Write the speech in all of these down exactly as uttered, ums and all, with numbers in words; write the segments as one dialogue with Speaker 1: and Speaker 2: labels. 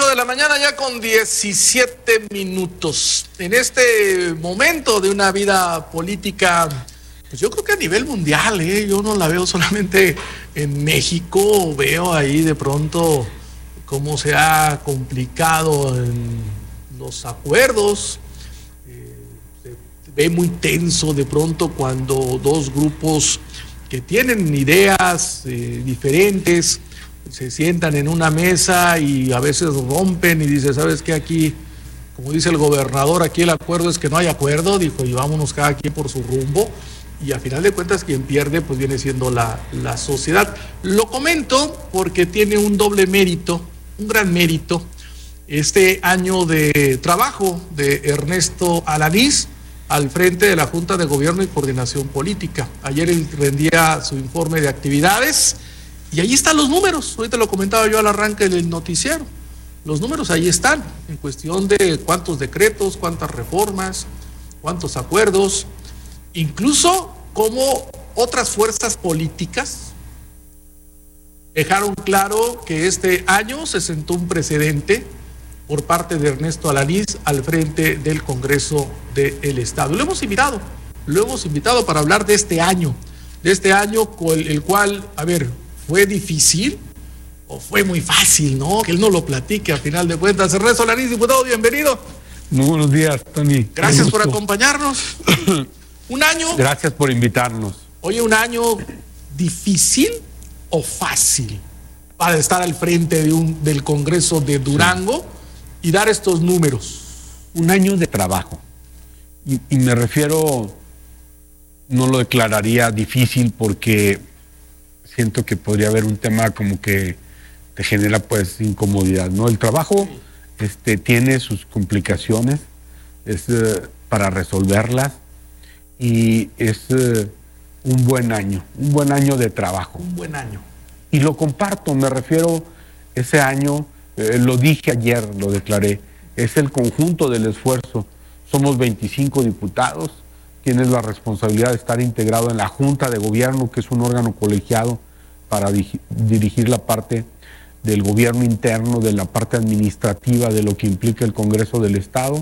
Speaker 1: de la mañana ya con diecisiete minutos. En este momento de una vida política, pues yo creo que a nivel mundial, ¿eh? Yo no la veo solamente en México, veo ahí de pronto cómo se ha complicado en los acuerdos. Eh, se ve muy tenso de pronto cuando dos grupos que tienen ideas eh, diferentes se sientan en una mesa y a veces rompen y dicen, ¿sabes qué? Aquí, como dice el gobernador, aquí el acuerdo es que no hay acuerdo, dijo, y vámonos cada quien por su rumbo, y a final de cuentas quien pierde pues viene siendo la, la sociedad. Lo comento porque tiene un doble mérito, un gran mérito, este año de trabajo de Ernesto Alanís al frente de la Junta de Gobierno y Coordinación Política. Ayer él rendía su informe de actividades, y ahí están los números, ahorita lo comentaba yo al arranque del noticiero, los números ahí están, en cuestión de cuántos decretos, cuántas reformas, cuántos acuerdos, incluso cómo otras fuerzas políticas dejaron claro que este año se sentó un precedente por parte de Ernesto Alanís al frente del Congreso del Estado. Lo hemos invitado, lo hemos invitado para hablar de este año, de este año con el cual, a ver, ¿fue difícil o fue muy fácil, no? Que él no lo platique a final de cuentas. Ernesto Alanís, diputado, bienvenido.
Speaker 2: Muy buenos días, Tony.
Speaker 1: Gracias por acompañarnos. Un año.
Speaker 2: Gracias por invitarnos.
Speaker 1: Oye, ¿un año difícil o fácil para estar al frente de un, del Congreso de Durango y dar estos números?
Speaker 2: Un año de trabajo. Y, y me refiero, no lo declararía difícil porque siento que podría haber un tema como que te genera pues incomodidad, ¿no? El trabajo este, tiene sus complicaciones, es eh, para resolverlas, y es eh, un buen año, un buen año de trabajo.
Speaker 1: Un buen año.
Speaker 2: Y lo comparto, me refiero, ese año, eh, lo dije ayer, lo declaré, es el conjunto del esfuerzo. Somos veinticinco diputados, tienes la responsabilidad de estar integrado en la Junta de Gobierno, que es un órgano colegiado para dirigir la parte del gobierno interno, de la parte administrativa, de lo que implica el Congreso del Estado.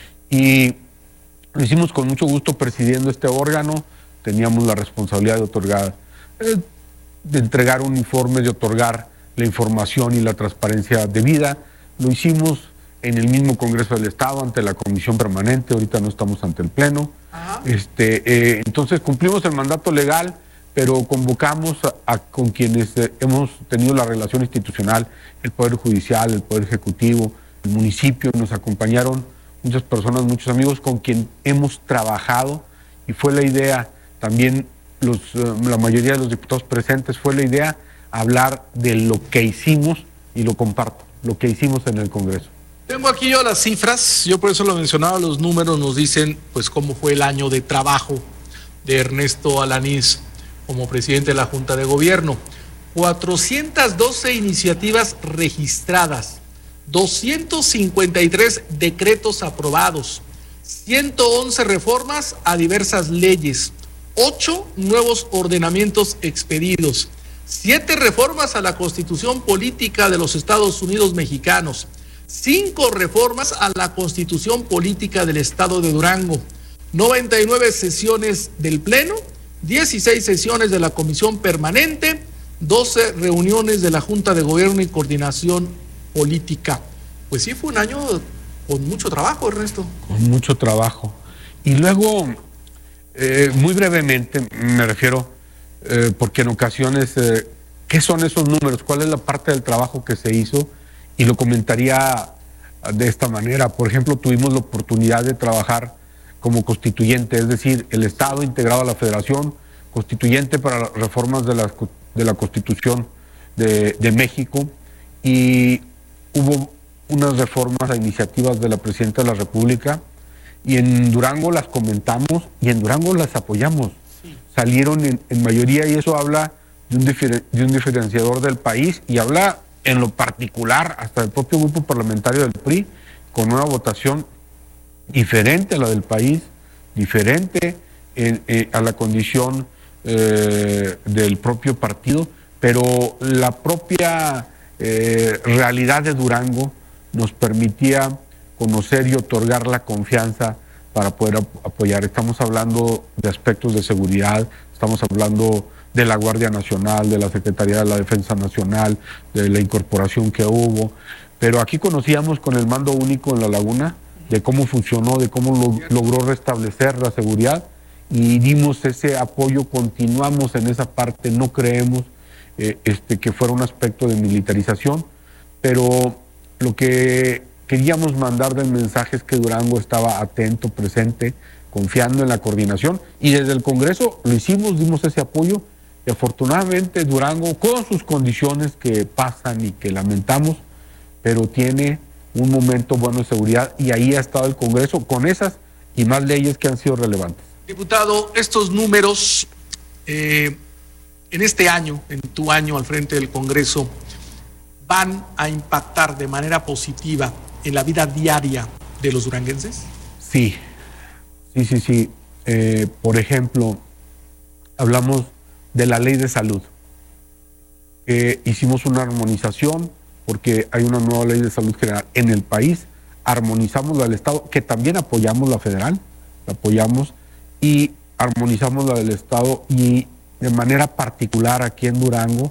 Speaker 2: Y lo hicimos con mucho gusto presidiendo este órgano. Teníamos la responsabilidad de otorgar, eh, de entregar un informe, de otorgar la información y la transparencia debida. Lo hicimos en el mismo Congreso del Estado, ante la Comisión Permanente. Ahorita no estamos ante el Pleno. Este, eh, entonces cumplimos el mandato legal, pero convocamos a, a con quienes eh, hemos tenido la relación institucional, el Poder Judicial, el Poder Ejecutivo, el municipio. Nos acompañaron muchas personas, muchos amigos con quien hemos trabajado, y fue la idea, también los, eh, la mayoría de los diputados presentes, fue la idea hablar de lo que hicimos, y lo comparto, lo que hicimos en el Congreso.
Speaker 1: Tengo aquí yo las cifras, yo por eso lo mencionaba, los números nos dicen pues cómo fue el año de trabajo de Ernesto Alanís como presidente de la Junta de Gobierno. cuatrocientas doce iniciativas registradas, doscientos cincuenta y tres decretos aprobados, ciento once reformas a diversas leyes, ocho nuevos ordenamientos expedidos, siete reformas a la Constitución Política de los Estados Unidos Mexicanos, cinco reformas a la Constitución Política del Estado de Durango, noventa y nueve sesiones del Pleno, dieciséis sesiones de la Comisión Permanente, doce reuniones de la Junta de Gobierno y Coordinación Política. Pues sí, fue un año con mucho trabajo, Ernesto.
Speaker 2: Con mucho trabajo. Y luego, eh, muy brevemente, me refiero, eh, porque en ocasiones, eh, ¿qué son esos números? ¿Cuál es la parte del trabajo que se hizo? Y lo comentaría de esta manera. Por ejemplo, tuvimos la oportunidad de trabajar como constituyente, es decir, el Estado integrado a la Federación, constituyente para las reformas de la, de la Constitución de, de México, y hubo unas reformas a iniciativas de la Presidenta de la República, y en Durango las comentamos y en Durango las apoyamos. Sí. Salieron en, en mayoría, y eso habla de un, difer, de un diferenciador del país, y habla en lo particular hasta el propio grupo parlamentario del P R I, con una votación diferente a la del país, diferente en, eh, a la condición eh, del propio partido, pero la propia eh, realidad de Durango nos permitía conocer y otorgar la confianza para poder ap apoyar. Estamos hablando de aspectos de seguridad, estamos hablando de la Guardia Nacional, de la Secretaría de la Defensa Nacional, de la incorporación que hubo, pero aquí conocíamos con el mando único en La Laguna de cómo funcionó, de cómo lo, logró restablecer la seguridad, y dimos ese apoyo, continuamos en esa parte, no creemos eh, este, que fuera un aspecto de militarización, pero lo que queríamos mandar del mensaje es que Durango estaba atento, presente, confiando en la coordinación, y desde el Congreso lo hicimos, dimos ese apoyo, y afortunadamente Durango, con sus condiciones que pasan y que lamentamos, pero tiene un momento bueno de seguridad, y ahí ha estado el Congreso con esas y más leyes que han sido relevantes.
Speaker 1: Diputado, estos números eh, en este año, en tu año al frente del Congreso, ¿van a impactar de manera positiva en la vida diaria de los duranguenses?
Speaker 2: Sí, sí, sí, sí. Eh, por ejemplo, hablamos de la ley de salud. Eh, hicimos una armonización porque hay una nueva ley de salud general en el país. Armonizamos la del Estado, que también apoyamos la federal, la apoyamos, y armonizamos la del Estado, y de manera particular aquí en Durango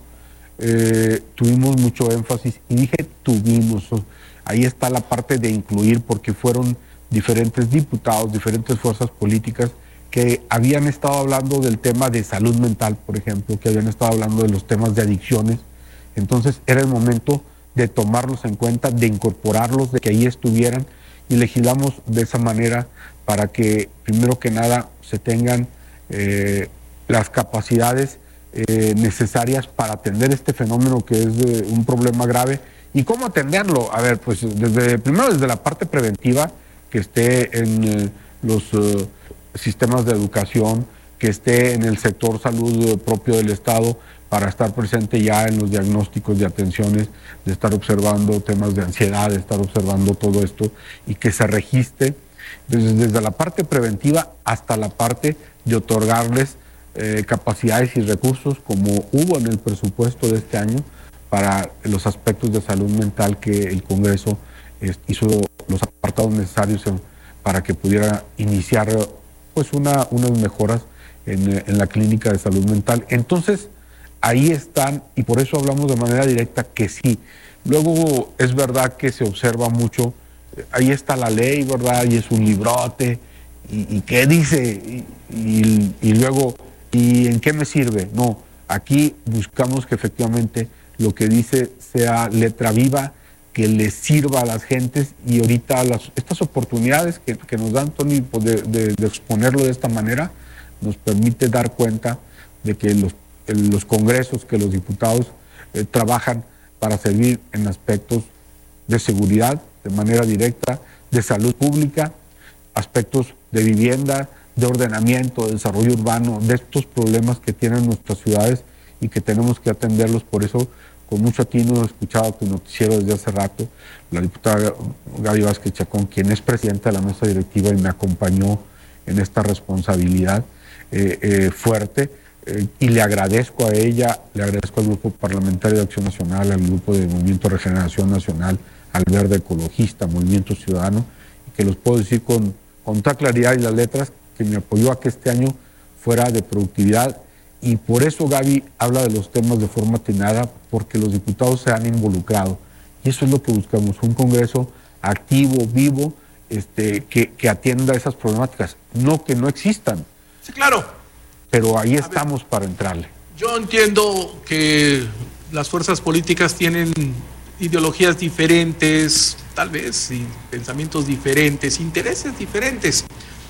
Speaker 2: eh, tuvimos mucho énfasis, y dije tuvimos, ahí está la parte de incluir, porque fueron diferentes diputados, diferentes fuerzas políticas que habían estado hablando del tema de salud mental, por ejemplo, que habían estado hablando de los temas de adicciones. Entonces era el momento de tomarlos en cuenta, de incorporarlos, de que ahí estuvieran, y legislamos de esa manera para que, primero que nada, se tengan eh, las capacidades eh, necesarias para atender este fenómeno que es de un problema grave. ¿Y cómo atenderlo? A ver, pues desde, primero desde la parte preventiva, que esté en eh, los eh, sistemas de educación, que esté en el sector salud eh, propio del Estado, para estar presente ya en los diagnósticos de atenciones, de estar observando temas de ansiedad, de estar observando todo esto, y que se registre desde, desde la parte preventiva hasta la parte de otorgarles eh, capacidades y recursos, como hubo en el presupuesto de este año, para los aspectos de salud mental, que el Congreso eh, hizo los apartados necesarios en, para que pudiera iniciar pues una, unas mejoras en, en la clínica de salud mental. Entonces, ahí están, y por eso hablamos de manera directa que sí. Luego es verdad que se observa mucho, ahí está la ley, ¿verdad? Y es un librote, y, y ¿qué dice? Y, y, y luego, ¿y en qué me sirve? No, aquí buscamos que efectivamente lo que dice sea letra viva, que les sirva a las gentes, y ahorita las, estas oportunidades que, que nos dan, Tony, de, de, de exponerlo de esta manera, nos permite dar cuenta de que los los congresos, que los diputados eh, trabajan para servir en aspectos de seguridad de manera directa, de salud pública, aspectos de vivienda, de ordenamiento, de desarrollo urbano, de estos problemas que tienen nuestras ciudades y que tenemos que atenderlos. Por eso, con mucho atino, he escuchado tu noticiero desde hace rato, la diputada Gaby Vázquez Chacón, quien es presidenta de la mesa directiva y me acompañó en esta responsabilidad eh, eh, fuerte. Eh, y le agradezco a ella, le agradezco al Grupo Parlamentario de Acción Nacional, al Grupo de Movimiento Regeneración Nacional, al Verde Ecologista, Movimiento Ciudadano, y que los puedo decir con, con toda claridad y las letras, que me apoyó a que este año fuera de productividad, y por eso Gaby habla de los temas de forma atinada, porque los diputados se han involucrado, y eso es lo que buscamos, un Congreso activo, vivo, este, que, que atienda esas problemáticas, no que no existan.
Speaker 1: Sí, claro.
Speaker 2: Pero ahí estamos para entrarle.
Speaker 1: Yo entiendo que las fuerzas políticas tienen ideologías diferentes, tal vez, y pensamientos diferentes, intereses diferentes.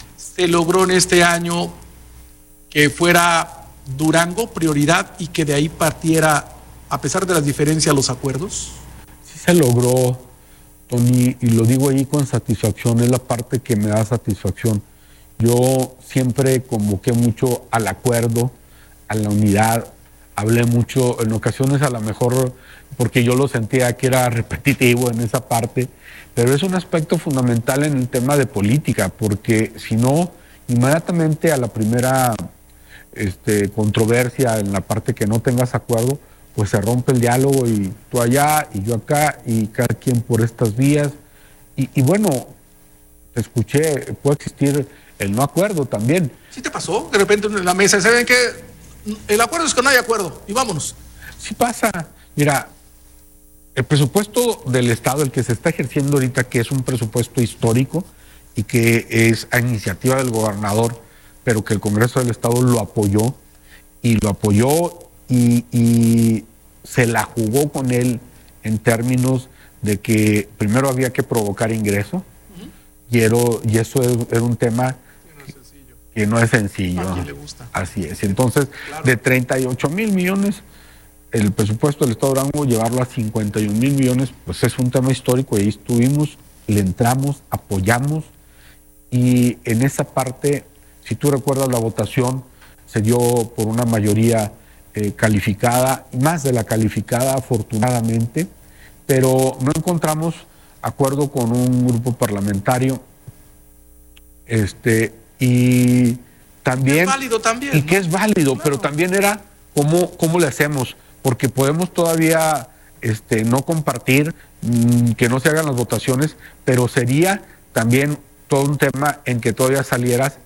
Speaker 1: Se logró en este año que fuera Durango prioridad y que de ahí partiera, a pesar de las diferencias, los acuerdos.
Speaker 2: Sí se logró, Tony, y lo digo ahí con satisfacción, es la parte que me da satisfacción. Yo siempre convoqué mucho al acuerdo, a la unidad, hablé mucho, en ocasiones a lo mejor porque yo lo sentía que era repetitivo en esa parte, pero es un aspecto fundamental en el tema de política, porque si no, inmediatamente a la primera este, controversia en la parte que no tengas acuerdo, pues se rompe el diálogo y tú allá y yo acá y cada quien por estas vías. Y, y bueno, te escuché, puede existir el no acuerdo también.
Speaker 1: ¿Sí te pasó? De repente en la mesa, ¿saben qué? El acuerdo es que no hay acuerdo y vámonos.
Speaker 2: Sí pasa. Mira, el presupuesto del Estado, el que se está ejerciendo ahorita, que es un presupuesto histórico y que es a iniciativa del gobernador, pero que el Congreso del Estado lo apoyó y lo apoyó y, y se la jugó con él en términos de que primero había que provocar ingreso, uh-huh. y, era, y eso es, era un tema que no es sencillo. Que no es sencillo.
Speaker 1: ¿A quién le gusta?
Speaker 2: Así es. Entonces, claro, de treinta y ocho mil millones, el presupuesto del Estado de Durango, llevarlo a cincuenta y un mil millones, pues es un tema histórico y ahí estuvimos, le entramos, apoyamos y en esa parte, si tú recuerdas la votación, se dio por una mayoría eh, calificada, más de la calificada afortunadamente, pero no encontramos acuerdo con un grupo parlamentario, este, y también...
Speaker 1: Es válido también.
Speaker 2: Y
Speaker 1: ¿no?
Speaker 2: que es válido,
Speaker 1: claro.
Speaker 2: Pero también era cómo, cómo le hacemos, porque podemos todavía este, no compartir, mmm, que no se hagan las votaciones, pero sería también todo un tema en que todavía salieras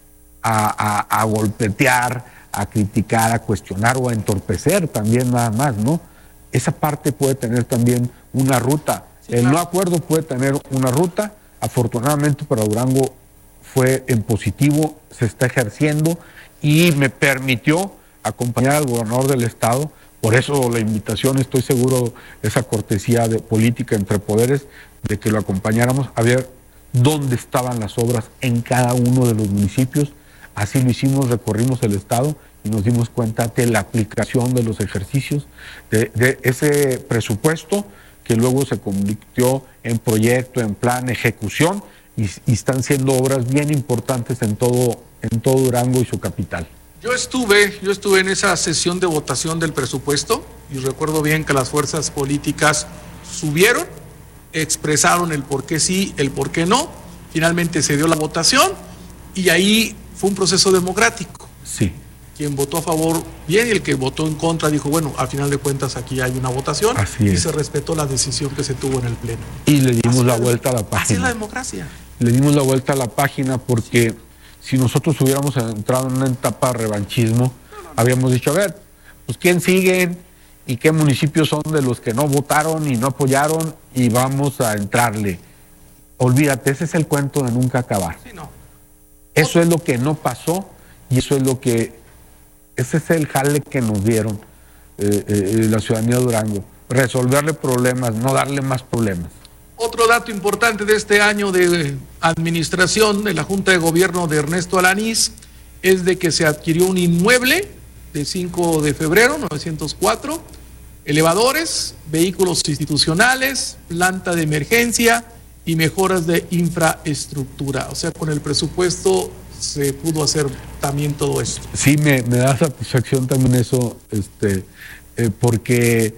Speaker 2: a, a, a golpetear, a criticar, a cuestionar o a entorpecer también nada más, ¿no? Esa parte puede tener también una ruta. Sí, el claro. no acuerdo puede tener una ruta. Afortunadamente para Durango fue en positivo, se está ejerciendo y me permitió acompañar al gobernador del estado. Por eso la invitación, estoy seguro, esa cortesía de política entre poderes, de que lo acompañáramos a ver dónde estaban las obras en cada uno de los municipios. Así lo hicimos, recorrimos el estado y nos dimos cuenta de la aplicación de los ejercicios, de, de ese presupuesto que luego se convirtió en proyecto, en plan, ejecución, y, y están siendo obras bien importantes en todo, en todo Durango y su capital.
Speaker 1: Yo estuve, yo estuve en esa sesión de votación del presupuesto y recuerdo bien que las fuerzas políticas subieron, expresaron el por qué sí, el por qué no, finalmente se dio la votación y ahí fue un proceso democrático.
Speaker 2: Sí.
Speaker 1: Quien votó a favor, bien, y el que votó en contra dijo, bueno, al final de cuentas aquí hay una votación.
Speaker 2: Así
Speaker 1: y
Speaker 2: es.
Speaker 1: Se respetó la decisión que se tuvo en el Pleno.
Speaker 2: Y le dimos
Speaker 1: así
Speaker 2: la
Speaker 1: es,
Speaker 2: vuelta a la página.
Speaker 1: Así es la democracia.
Speaker 2: Le dimos la vuelta a la página porque si nosotros hubiéramos entrado en una etapa de revanchismo, no, no, no. habíamos dicho, a ver, pues quién siguen y qué municipios son de los que no votaron y no apoyaron y vamos a entrarle. Olvídate, ese es el cuento de nunca acabar.
Speaker 1: Sí, no.
Speaker 2: Eso es lo que no pasó y eso es lo que, ese es el jale que nos dieron eh, eh, la ciudadanía de Durango. Resolverle problemas, no darle más problemas.
Speaker 1: Otro dato importante de este año de administración de la Junta de Gobierno de Ernesto Alanís es de que se adquirió un inmueble de cinco de febrero, novecientos cuatro, elevadores, vehículos institucionales, planta de emergencia y mejoras de infraestructura. O sea, con el presupuesto se pudo hacer también todo esto.
Speaker 2: Sí, me, me da satisfacción también eso, este, eh, porque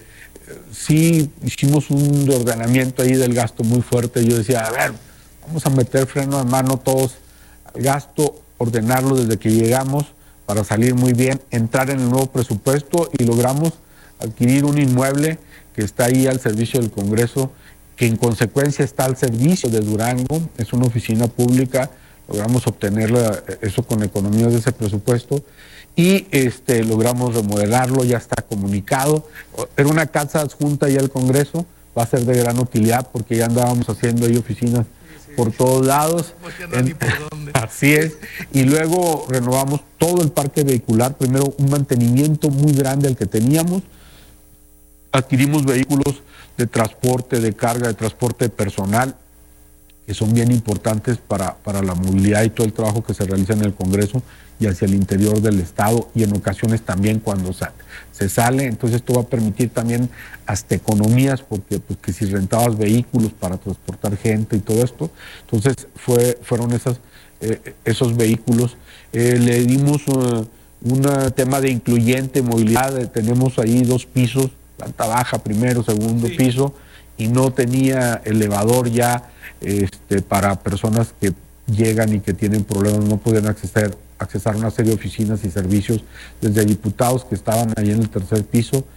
Speaker 2: sí hicimos un reordenamiento ahí del gasto muy fuerte. Yo decía, a ver, vamos a meter freno de mano todos al gasto, ordenarlo desde que llegamos para salir muy bien, entrar en el nuevo presupuesto y logramos adquirir un inmueble que está ahí al servicio del Congreso, que en consecuencia está al servicio de Durango, es una oficina pública, logramos obtener eso con economías de ese presupuesto y este, logramos remodelarlo, ya está comunicado. Era una casa adjunta ya al Congreso, va a ser de gran utilidad porque ya andábamos haciendo ahí oficinas sí, sí, por todos lados.
Speaker 1: En, ni por dónde.
Speaker 2: Así es. Y luego renovamos todo el parque vehicular, primero un mantenimiento muy grande al que teníamos, adquirimos vehículos de transporte, de carga, de transporte personal, que son bien importantes para, para la movilidad y todo el trabajo que se realiza en el Congreso y hacia el interior del Estado y en ocasiones también cuando sa se sale. Entonces esto va a permitir también hasta economías, porque pues, que si rentabas vehículos para transportar gente y todo esto, entonces fue, fueron esas, eh, esos vehículos. Eh, le dimos uh, un tema de incluyente movilidad, eh, tenemos ahí dos pisos, planta baja, primero, segundo sí. piso, y no tenía elevador ya este, para personas que llegan y que tienen problemas, no podían acceder, accesar a una serie de oficinas y servicios, desde diputados que estaban ahí en el tercer piso,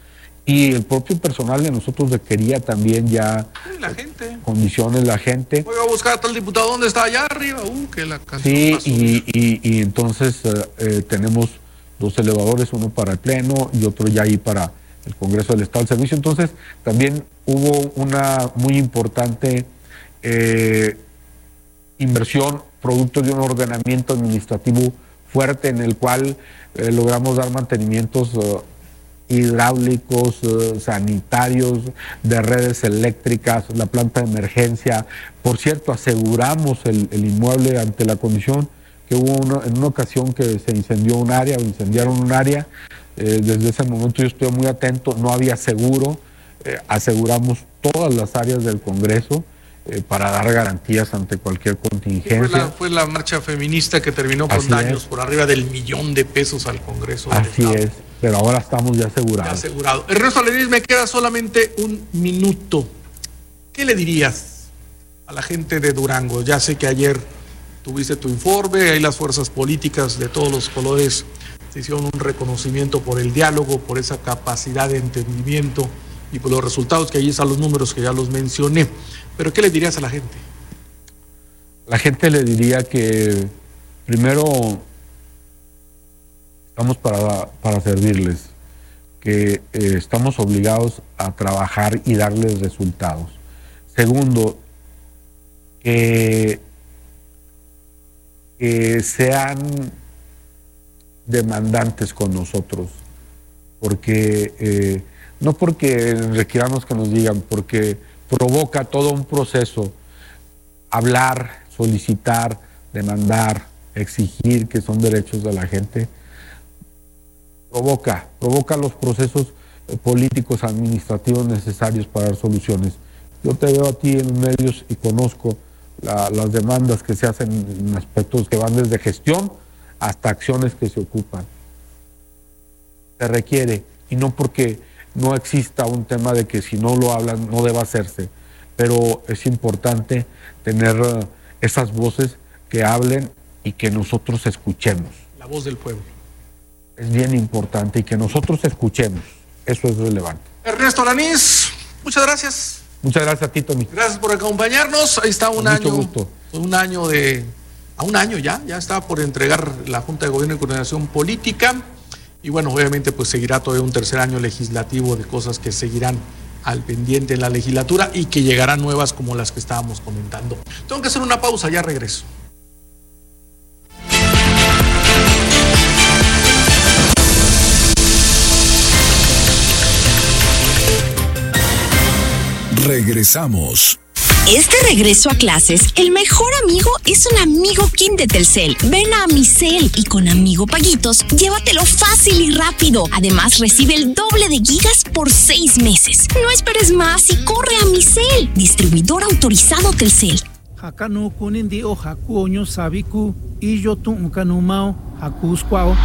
Speaker 2: Y el propio personal de nosotros requería también ya
Speaker 1: sí, la gente.
Speaker 2: condiciones, la gente.
Speaker 1: Voy a buscar a tal diputado, ¿dónde está? Allá arriba. Uh, que la canción
Speaker 2: Sí,
Speaker 1: pasó.
Speaker 2: y, y, y entonces eh, eh, tenemos dos elevadores, uno para el Pleno y otro ya ahí para el Congreso del Estado del Servicio. Entonces también hubo una muy importante eh, inversión, producto de un ordenamiento administrativo fuerte en el cual eh, logramos dar mantenimientos eh, hidráulicos, eh, sanitarios, de redes eléctricas, la planta de emergencia. Por cierto, aseguramos el, el inmueble ante la condición que hubo una, en una ocasión que se incendió un área o incendiaron un área. Eh, desde ese momento yo estuve muy atento, no había seguro, eh, aseguramos todas las áreas del Congreso eh, para dar garantías ante cualquier contingencia.
Speaker 1: Fue la, fue la marcha feminista que terminó con
Speaker 2: Así
Speaker 1: daños
Speaker 2: es.
Speaker 1: por arriba del millón de pesos al Congreso del
Speaker 2: Así
Speaker 1: Estado.
Speaker 2: es, pero ahora estamos ya asegurados.
Speaker 1: Ya asegurado. Ernesto Aledris, me queda solamente un minuto. ¿Qué le dirías a la gente de Durango? Ya sé que ayer tuviste tu informe, ahí las fuerzas políticas de todos los colores se hicieron un reconocimiento por el diálogo, por esa capacidad de entendimiento y por los resultados, que ahí están los números que ya los mencioné. Pero ¿qué le dirías a la gente?
Speaker 2: La gente le diría que primero estamos para, para servirles, que eh, estamos obligados a trabajar y darles resultados. Segundo, que, que sean demandantes con nosotros, porque eh, no porque requiramos que nos digan, porque provoca todo un proceso, hablar, solicitar, demandar, exigir, que son derechos de la gente, provoca, provoca los procesos eh, políticos, administrativos necesarios para dar soluciones. Yo te veo a ti en medios y conozco la, las demandas que se hacen en aspectos que van desde gestión hasta acciones que se ocupan. Se requiere, y no porque no exista un tema de que si no lo hablan no deba hacerse, pero es importante tener uh, esas voces que hablen y que nosotros escuchemos.
Speaker 1: La voz del pueblo.
Speaker 2: Es bien importante y que nosotros escuchemos, eso es relevante.
Speaker 1: Ernesto Alanís, muchas gracias.
Speaker 2: Muchas gracias a ti, Tony.
Speaker 1: Gracias por acompañarnos. Ahí está un
Speaker 2: Con mucho
Speaker 1: año,
Speaker 2: gusto.
Speaker 1: un año de, a un año ya, ya está por entregar la Junta de Gobierno y Coordinación Política. Y bueno, obviamente pues seguirá todavía un tercer año legislativo de cosas que seguirán al pendiente en la legislatura y que llegarán nuevas como las que estábamos comentando. Tengo que hacer una pausa, ya regreso.
Speaker 3: Regresamos.
Speaker 4: Este regreso a clases, el mejor amigo es un amigo Kin de Telcel. Ven a Amicel y con Amigo Paguitos, llévatelo fácil y rápido. Además, recibe el doble de gigas por seis meses. No esperes más y corre a Amicel, distribuidor autorizado Telcel.
Speaker 5: Hakanu kunindi o haku oño sabiku y yo tu unkanumao haku squao.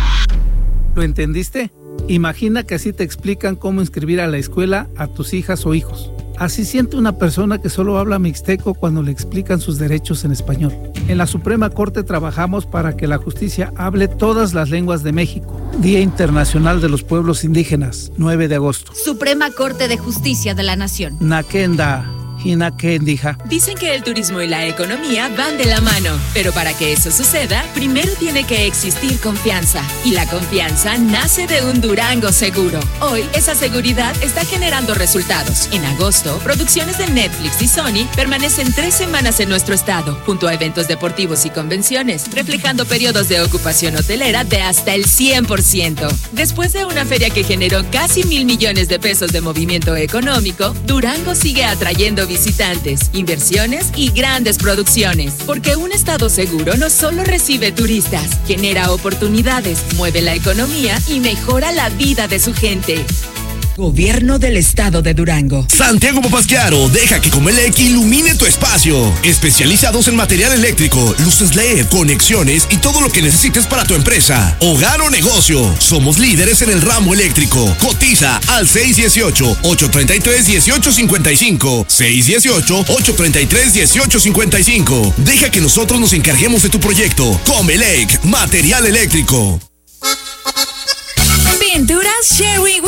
Speaker 5: ¿Lo entendiste? Imagina que así te explican cómo inscribir a la escuela a tus hijas o hijos. Así siente una persona que solo habla mixteco cuando le explican sus derechos en español. En la Suprema Corte trabajamos para que la justicia hable todas las lenguas de México. Día Internacional de los Pueblos Indígenas, nueve de agosto.
Speaker 6: Suprema Corte de Justicia de la Nación.
Speaker 5: Nakenda. Hinakendija.
Speaker 7: Dicen que el turismo y la economía van de la mano, pero para que eso suceda, primero tiene que existir confianza. Y la confianza nace de un Durango seguro. Hoy, esa seguridad está generando resultados. En agosto, producciones de Netflix y Sony permanecen tres semanas en nuestro estado, junto a eventos deportivos y convenciones, reflejando periodos de ocupación hotelera de hasta el cien por ciento. Después de una feria que generó casi mil millones de pesos de movimiento económico, Durango sigue atrayendo visitantes, inversiones y grandes producciones. Porque un estado seguro no solo recibe turistas, genera oportunidades, mueve la economía y mejora la vida de su gente. Gobierno del Estado de Durango.
Speaker 3: Santiago Papasquiaro, deja que Comelec ilumine tu espacio. Especializados en material eléctrico, luces L E D, conexiones y todo lo que necesites para tu empresa, hogar o negocio. Somos líderes en el ramo eléctrico. Cotiza al seis uno ocho, ocho tres tres, uno ocho cinco cinco. seis uno ocho, ocho tres tres, uno ocho cinco cinco. Deja que nosotros nos encarguemos de tu proyecto. Comelec, material eléctrico.
Speaker 7: Pinturas Sherwin